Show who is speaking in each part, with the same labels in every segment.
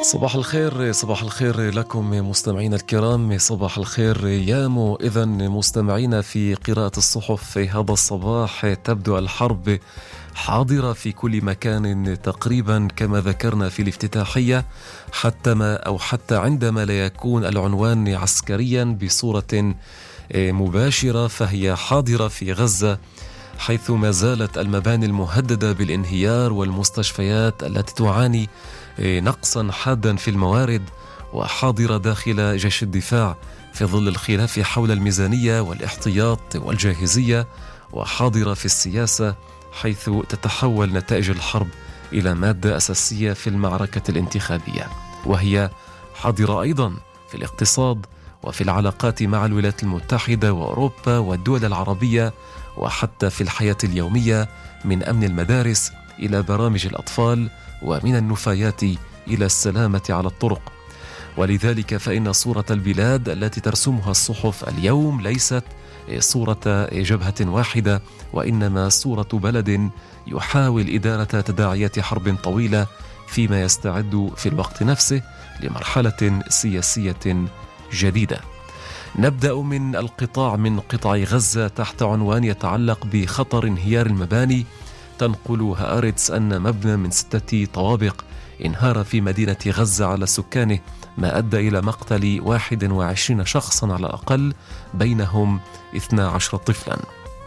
Speaker 1: صباح الخير، صباح الخير لكم مستمعينا الكرام، صباح الخير يامو. إذا مستمعينا في قراءة الصحف في هذا الصباح تبدو الحرب حاضرة في كل مكان تقريبا كما ذكرنا في الافتتاحية، حتى عندما لا يكون العنوان عسكريا بصورة مباشرة فهي حاضرة في غزة، حيث ما زالت المباني المهددة بالانهيار والمستشفيات التي تعاني نقصا حادا في الموارد وحاضرة داخل جيش الدفاع في ظل الخلاف حول الميزانية والاحتياط والجاهزية، وحاضرة في السياسة حيث تتحول نتائج الحرب إلى مادة أساسية في المعركة الانتخابية، وهي حاضرة أيضا في الاقتصاد وفي العلاقات مع الولايات المتحدة وأوروبا والدول العربية، وحتى في الحياة اليومية من أمن المدارس إلى برامج الأطفال ومن النفايات إلى السلامة على الطرق. ولذلك فإن صورة البلاد التي ترسمها الصحف اليوم ليست صورة جبهة واحدة، وإنما صورة بلد يحاول إدارة تداعيات حرب طويلة فيما يستعد في الوقت نفسه لمرحلة سياسية جديدة. نبدأ من قطاع غزة تحت عنوان يتعلق بخطر انهيار المباني. تنقل هآرتس أن مبنى من 6 طوابق انهار في مدينة غزة على سكانه، ما أدى إلى مقتل 21 شخصا على الأقل، بينهم 12 طفلا.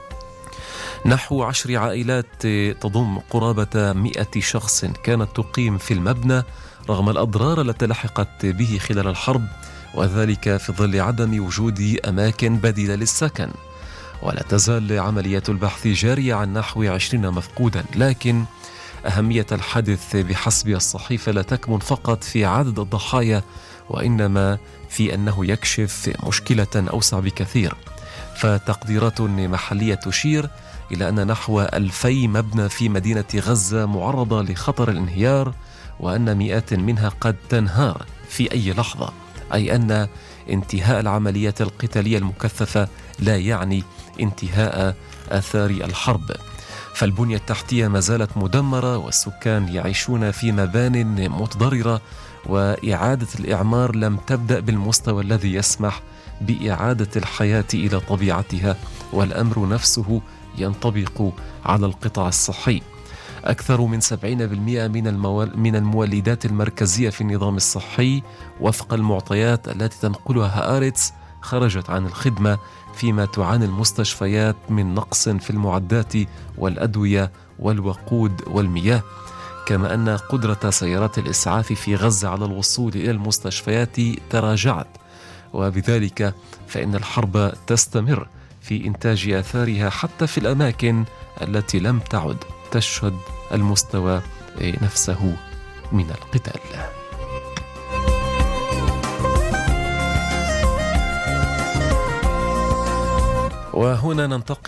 Speaker 1: نحو 10 عائلات تضم قرابة 100 شخص كانت تقيم في المبنى رغم الأضرار التي لحقت به خلال الحرب، وذلك في ظل عدم وجود أماكن بديلة للسكن. ولا تزال عمليات البحث جارية عن نحو 20 مفقودا، لكن أهمية الحادث بحسب الصحيفة لا تكمن فقط في عدد الضحايا، وإنما في أنه يكشف مشكلة أوسع بكثير. فتقديرات محلية تشير إلى أن نحو 2000 مبنى في مدينة غزة معرضة لخطر الانهيار، وأن مئات منها قد تنهار في أي لحظة، أي أن انتهاء العمليات القتالية المكثفة لا يعني انتهاء آثار الحرب. فالبنية التحتية ما زالت مدمرة، والسكان يعيشون في مبان متضررة، وإعادة الإعمار لم تبدأ بالمستوى الذي يسمح بإعادة الحياة إلى طبيعتها، والأمر نفسه ينطبق على القطاع الصحي. أكثر من 70% من المولدات المركزية في النظام الصحي وفق المعطيات التي تنقلها هآرتس خرجت عن الخدمة، فيما تعاني المستشفيات من نقص في المعدات والأدوية والوقود والمياه، كما أن قدرة سيارات الإسعاف في غزة على الوصول إلى المستشفيات تراجعت، وبذلك فإن الحرب تستمر في إنتاج آثارها حتى في الأماكن التي لم تعد تشهد المستوى نفسه من القتال. وهنا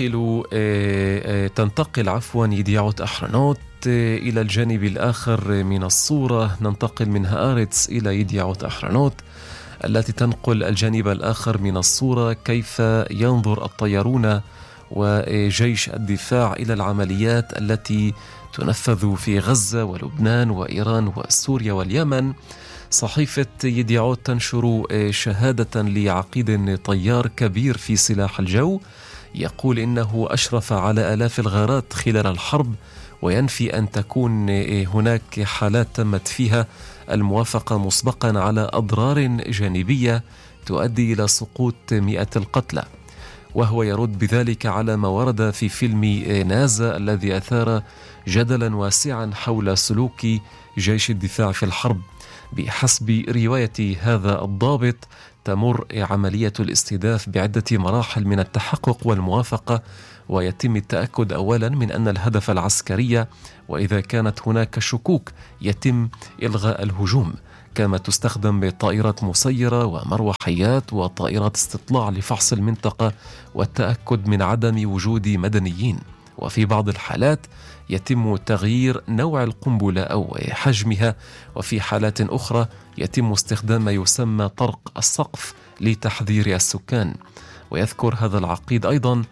Speaker 1: تنتقل يديعوت أحرنوت إلى الجانب الآخر من الصورة. ننتقل من هآرتس إلى يديعوت أحرنوت التي تنقل الجانب الآخر من الصورة، كيف ينظر الطيارون وجيش الدفاع إلى العمليات التي تنفذ في غزة ولبنان وإيران وسوريا واليمن. صحيفة يديعوت تنشر شهادة لعقيد طيار كبير في سلاح الجو، يقول إنه أشرف على آلاف الغارات خلال الحرب، وينفي أن تكون هناك حالات تمت فيها الموافقة مسبقا على أضرار جانبية تؤدي إلى سقوط 100 القتلى. وهو يرد بذلك على ما ورد في فيلم نازا الذي أثار جدلا واسعا حول سلوك جيش الدفاع في الحرب. بحسب رواية هذا الضابط تمر عملية الاستهداف بعدة مراحل من التحقق والموافقة، ويتم التأكد أولا من أن الهدف العسكري، وإذا كانت هناك شكوك يتم إلغاء الهجوم. كما تستخدم طائرات مسيرة ومروحيات وطائرات استطلاع لفحص المنطقة والتأكد من عدم وجود مدنيين. وفي بعض الحالات يتم تغيير نوع القنبلة أو حجمها، وفي حالات أخرى يتم استخدام ما يسمى طرق السقف لتحذير السكان. ويذكر هذا العقيد أيضا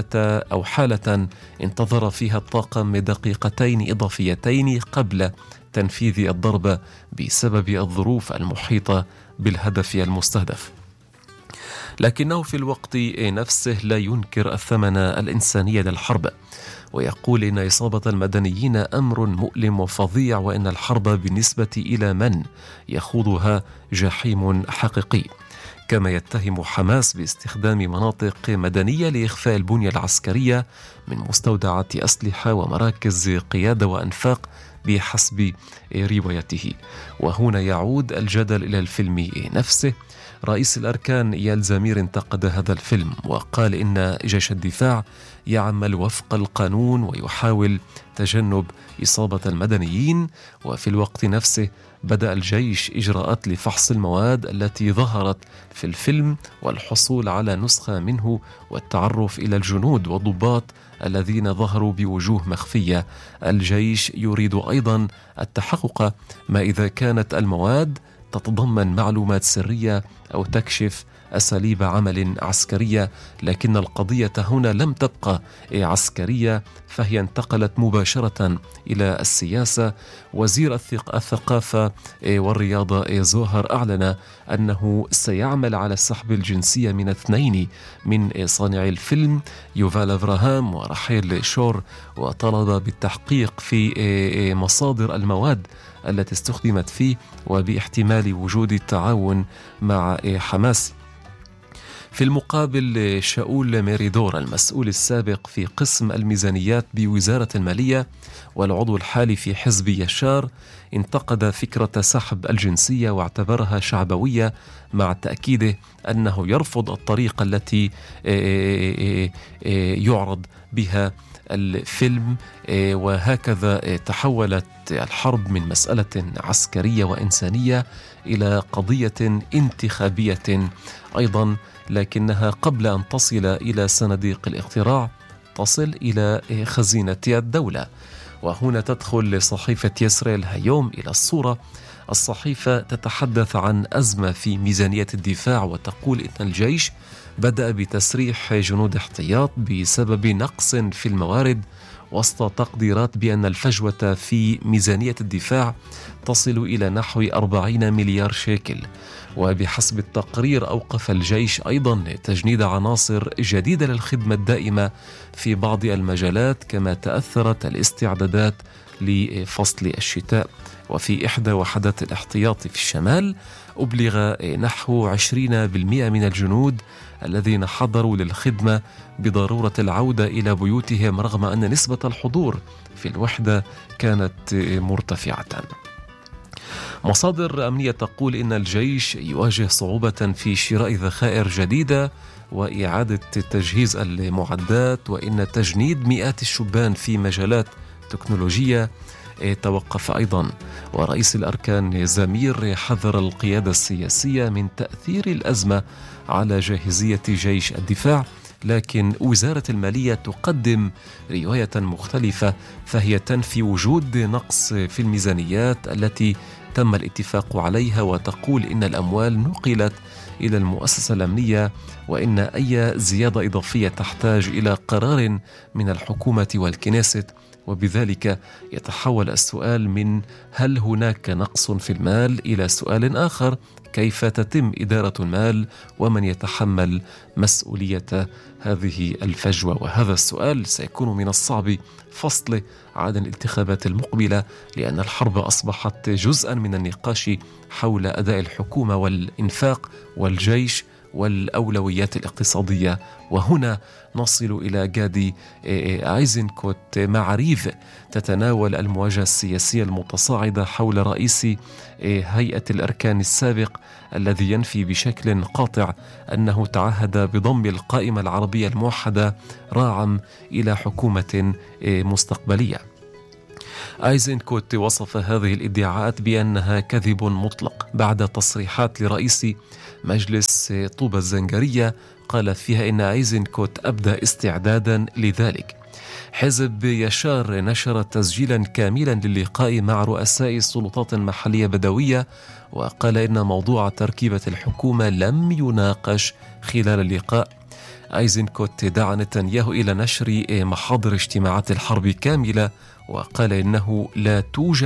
Speaker 1: حالة انتظر فيها الطاقم دقيقتين إضافيتين قبل تنفيذ الضربة بسبب الظروف المحيطة بالهدف المستهدف. لكنه في الوقت نفسه لا ينكر الثمن الإنساني للحرب، ويقول إن إصابة المدنيين أمر مؤلم وفظيع، وإن الحرب بالنسبة إلى من يخوضها جحيم حقيقي. كما يتهم حماس باستخدام مناطق مدنية لإخفاء البنية العسكرية من مستودعات أسلحة ومراكز قيادة وأنفاق بحسب روايته. وهنا يعود الجدل إلى الفيلم نفسه. رئيس الأركان إيال زمير انتقد هذا الفيلم وقال إن جيش الدفاع يعمل وفق القانون ويحاول تجنب إصابة المدنيين، وفي الوقت نفسه بدأ الجيش إجراءات لفحص المواد التي ظهرت في الفيلم والحصول على نسخة منه والتعرف إلى الجنود والضباط الذين ظهروا بوجوه مخفية. الجيش يريد أيضا التحقق ما إذا كانت المواد تتضمن معلومات سرية أو تكشف أساليب عمل عسكرية، لكن القضية هنا لم تبقى عسكرية، فهي انتقلت مباشرة إلى السياسة. وزير الثقافة والرياضة زوهر أعلن أنه سيعمل على سحب الجنسية من 2 من صانعي الفيلم، يوفال أفراهام ورحيل شور، وطلب بالتحقيق في مصادر المواد التي استخدمت فيه وباحتمال وجود التعاون مع حماس. في المقابل، شاول ميريدور المسؤول السابق في قسم الميزانيات بوزارة المالية والعضو الحالي في حزب يشار انتقد فكرة سحب الجنسية واعتبرها شعبوية، مع تأكيده أنه يرفض الطريقة التي يعرض بها الفيلم. وهكذا تحولت الحرب من مسألة عسكرية وإنسانية إلى قضية انتخابية أيضا، لكنها قبل أن تصل إلى صناديق الاقتراع تصل إلى خزينة الدولة. وهنا تدخل صحيفة يسرائيل هيوم إلى الصورة. الصحيفة تتحدث عن أزمة في ميزانية الدفاع، وتقول إن الجيش بدأ بتسريح جنود احتياط بسبب نقص في الموارد، وسط تقديرات بأن الفجوة في ميزانية الدفاع تصل إلى نحو 40 مليار شيكل. وبحسب التقرير أوقف الجيش أيضا تجنيد عناصر جديدة للخدمة الدائمة في بعض المجالات، كما تأثرت الاستعدادات لفصل الشتاء. وفي إحدى وحدات الاحتياط في الشمال أبلغ نحو 20% من الجنود الذين حضروا للخدمة بضرورة العودة إلى بيوتهم، رغم أن نسبة الحضور في الوحدة كانت مرتفعة. مصادر أمنية تقول إن الجيش يواجه صعوبة في شراء ذخائر جديدة وإعادة تجهيز المعدات، وإن تجنيد مئات الشبان في مجالات تكنولوجية توقف أيضا. ورئيس الأركان زمير حذر القيادة السياسية من تأثير الأزمة على جاهزية جيش الدفاع، لكن وزارة المالية تقدم رواية مختلفة، فهي تنفي وجود نقص في الميزانيات التي تم الاتفاق عليها، وتقول إن الأموال نقلت إلى المؤسسة الأمنية، وإن أي زيادة إضافية تحتاج إلى قرار من الحكومة والكنيست. وبذلك يتحول السؤال من هل هناك نقص في المال إلى سؤال آخر: كيف تتم إدارة المال ومن يتحمل مسؤولية هذه الفجوة؟ وهذا السؤال سيكون من الصعب فصله عن الانتخابات المقبلة، لأن الحرب أصبحت جزءا من النقاش حول أداء الحكومة والإنفاق والجيش والأولويات الاقتصادية. وهنا نصل إلى جادي أيزنكوت معاريف تتناول المواجهة السياسية المتصاعدة حول رئيس هيئة الأركان السابق، الذي ينفي بشكل قاطع أنه تعهد بضم القائمة العربية الموحدة راعا إلى حكومة مستقبلية. أيزنكوت وصف هذه الادعاءات بأنها كذب مطلق بعد تصريحات لرئيس مجلس طوبى الزنجرية قال فيها إن أيزنكوت أبدى استعدادا لذلك. حزب يشار نشر تسجيلا كاملا للقاء مع رؤساء السلطات المحلية بدوية، وقال إن موضوع تركيبة الحكومة لم يناقش خلال اللقاء. أيزنكوت دعا نتنياهو إلى نشر محاضر اجتماعات الحرب كاملة، وقال إنه لا توجد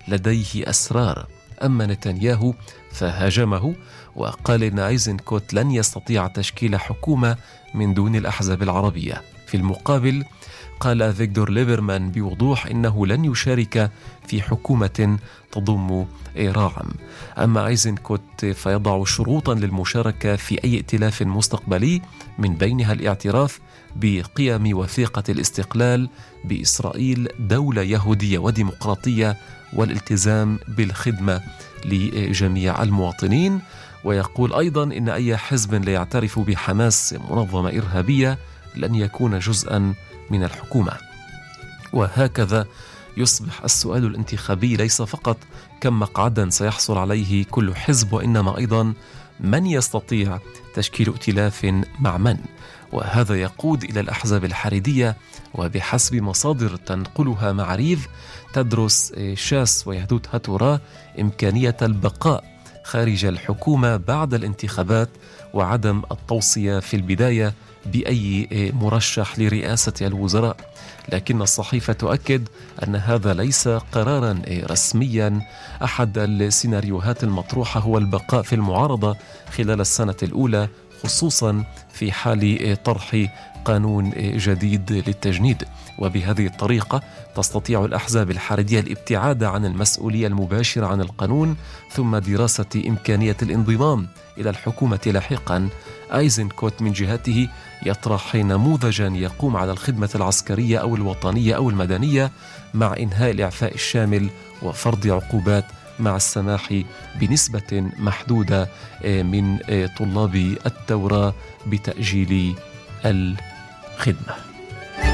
Speaker 1: لديه أسرار. أما نتنياهو فهاجمه وقال إن أيزنكوت لن يستطيع تشكيل حكومة من دون الأحزاب العربية. في المقابل قال فيكتور ليبرمان بوضوح إنه لن يشارك في حكومة تضم راعم. أما أيزنكوت فيضع شروطا للمشاركة في أي ائتلاف مستقبلي، من بينها الاعتراف بقيم وثيقة الاستقلال بإسرائيل دولة يهودية وديمقراطية، والالتزام بالخدمة لجميع المواطنين. ويقول أيضا إن أي حزب لا يعترف بحماس منظمة إرهابية لن يكون جزءا من الحكومة. وهكذا يصبح السؤال الانتخابي ليس فقط كم مقعدا سيحصل عليه كل حزب، وإنما أيضا من يستطيع تشكيل ائتلاف مع من. وهذا يقود إلى الأحزاب الحريدية، وبحسب مصادر تنقلها معاريف تدرس شاس ويهدوت هاتورا إمكانية البقاء خارج الحكومة بعد الانتخابات، وعدم التوصية في البداية بأي مرشح لرئاسة الوزراء. لكن الصحيفة تؤكد أن هذا ليس قرارا رسميا. أحد السيناريوهات المطروحة هو البقاء في المعارضة خلال السنة الأولى، خصوصا في حال طرح قانون جديد للتجنيد. وبهذه الطريقة تستطيع الأحزاب الحريدية الابتعاد عن المسؤولية المباشرة عن القانون، ثم دراسة إمكانية الانضمام إلى الحكومة لاحقا. أيزنكوت من جهته يطرح نموذجا يقوم على الخدمة العسكرية أو الوطنية أو المدنية، مع إنهاء الإعفاء الشامل وفرض عقوبات، مع السماح بنسبة محدودة من طلاب التوراة بتأجيل الخدمة.